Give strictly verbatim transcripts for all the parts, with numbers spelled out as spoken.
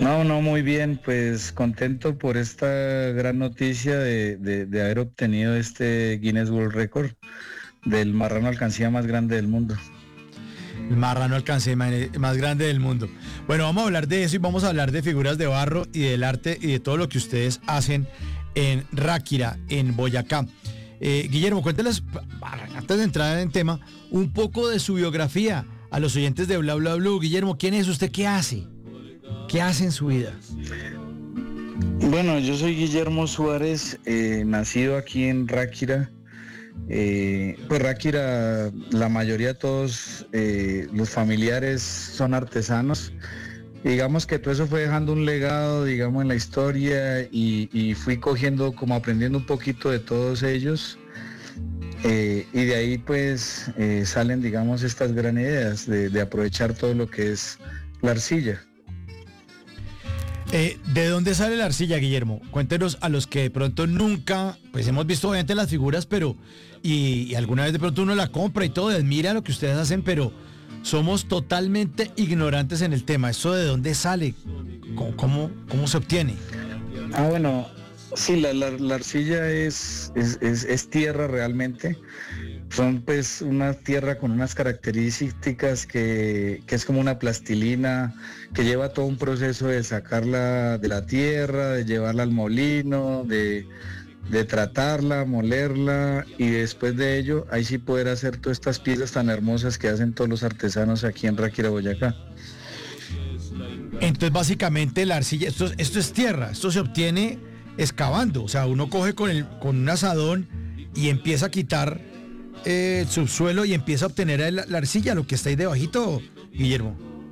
No, no, muy bien, pues contento por esta gran noticia de, de, de haber obtenido este Guinness World Record del marrano alcancía más grande del mundo. El marrano alcancé más grande del mundo. Bueno, vamos a hablar de eso y vamos a hablar de figuras de barro y del arte y de todo lo que ustedes hacen en Ráquira, en Boyacá. Eh, Guillermo, cuénteles, antes de entrar en tema, un poco de su biografía a los oyentes de Bla Bla Blue. Guillermo, ¿quién es usted? ¿Qué hace? ¿Qué hace en su vida? Bueno, yo soy Guillermo Suárez, eh, nacido aquí en Ráquira. Eh, pues Ráquira, la mayoría de todos eh, los familiares son artesanos. Digamos que todo eso fue dejando un legado, digamos, en la historia y, y fui cogiendo, como aprendiendo un poquito de todos ellos. Eh, y de ahí pues eh, salen, digamos, estas gran ideas de, de aprovechar todo lo que es la arcilla. Eh, ¿De dónde sale la arcilla, Guillermo? Cuéntenos a los que de pronto nunca, pues hemos visto obviamente las figuras, pero y, y alguna vez de pronto uno la compra y todo, admira lo que ustedes hacen, pero somos totalmente ignorantes en el tema. ¿Eso de dónde sale? ¿Cómo, cómo, cómo se obtiene? Ah, bueno, sí, la, la, la arcilla es, es, es, es tierra realmente. Son pues una tierra con unas características que, que es como una plastilina, que lleva todo un proceso de sacarla de la tierra, de llevarla al molino, de, de tratarla, molerla y después de ello ahí sí poder hacer todas estas piezas tan hermosas que hacen todos los artesanos aquí en Ráquira, Boyacá. Entonces básicamente la arcilla, esto, esto es tierra, esto se obtiene excavando, o sea, uno coge con, el, con un asadón y empieza a quitar eh, el subsuelo y empieza a obtener la, la arcilla, lo que está ahí debajito, Guillermo.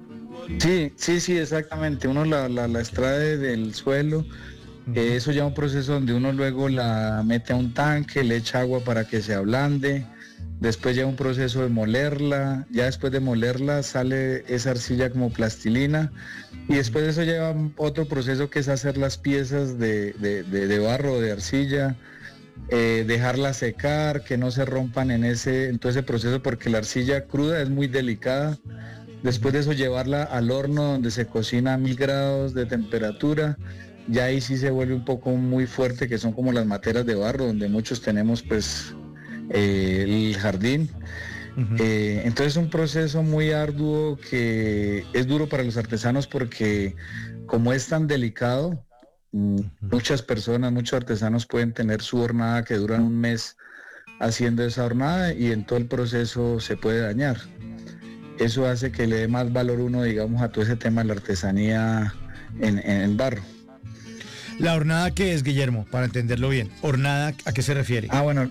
Sí, sí, sí, exactamente. Uno la, la, la extrae del suelo. Eh, eso lleva un proceso donde uno luego la mete a un tanque, le echa agua para que se ablande. Después lleva un proceso de molerla. Ya después de molerla sale esa arcilla como plastilina. Y después de eso lleva otro proceso que es hacer las piezas de, de, de, de barro, de arcilla. Eh, dejarla secar, que no se rompan en ese, en todo ese proceso, porque la arcilla cruda es muy delicada. Después de eso llevarla al horno donde se cocina a mil grados de temperatura. Ya ahí sí se vuelve un poco muy fuerte, que son como las materas de barro, donde muchos tenemos pues eh, el jardín. Uh-huh. Eh, entonces es un proceso muy arduo que es duro para los artesanos porque como es tan delicado, muchas personas, muchos artesanos pueden tener su hornada que duran un mes haciendo esa hornada y en todo el proceso se puede dañar. Eso hace que le dé más valor uno, digamos, a todo ese tema de la artesanía en, en el barro. ¿La hornada qué es, Guillermo? Para entenderlo bien. ¿Hornada a qué se refiere? Ah, bueno,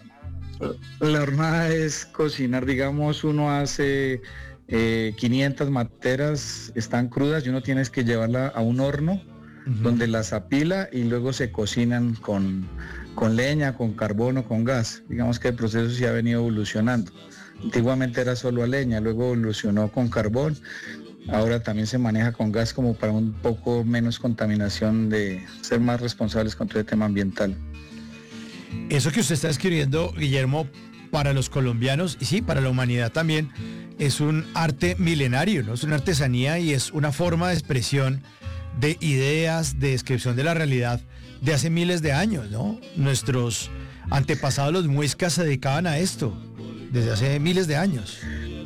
la hornada es cocinar, digamos, uno hace eh, quinientas materas, están crudas y uno tiene que llevarla a un horno uh-huh. donde las apila y luego se cocinan con, con leña, con carbón o con gas. Digamos que el proceso sí ha venido evolucionando. Antiguamente era solo a leña, luego evolucionó con carbón, ahora también se maneja con gas como para un poco menos contaminación, de ser más responsables con todo el tema ambiental. Eso que usted está escribiendo, Guillermo, para los colombianos y sí, para la humanidad también, es un arte milenario, ¿no? Es una artesanía y es una forma de expresión de ideas, de descripción de la realidad de hace miles de años, ¿no? Nuestros antepasados, los muiscas, se dedicaban a esto desde hace miles de años.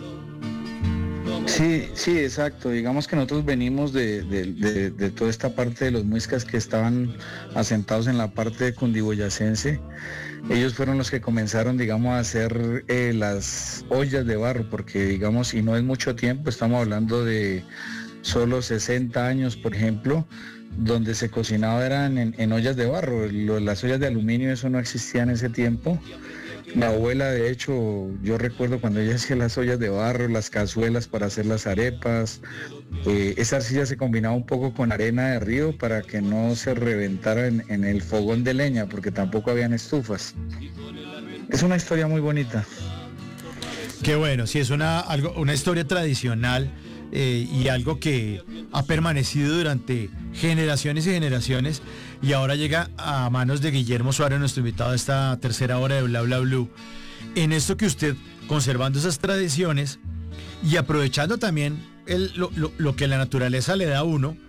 Sí, sí, exacto. Digamos que nosotros venimos de, de, de, de toda esta parte de los muiscas que estaban asentados en la parte cundiboyacense. Ellos fueron los que comenzaron, digamos, a hacer eh, las ollas de barro, porque, digamos, y no es mucho tiempo, estamos hablando de solo sesenta años, por ejemplo, donde se cocinaba eran en, en ollas de barro. Lo, las ollas de aluminio, eso no existía en ese tiempo. Mi abuela, de hecho, yo recuerdo cuando ella hacía las ollas de barro, las cazuelas para hacer las arepas, eh, esa arcilla se combinaba un poco con arena de río para que no se reventara en, en el fogón de leña, porque tampoco habían estufas. Es una historia muy bonita. Qué bueno, sí, es una, algo, una historia tradicional eh, y algo que ha permanecido durante generaciones y generaciones y ahora llega a manos de Guillermo Suárez, nuestro invitado a esta tercera hora de Bla Bla Blue. En esto que usted, conservando esas tradiciones y aprovechando también el, lo, lo, lo que la naturaleza le da a uno,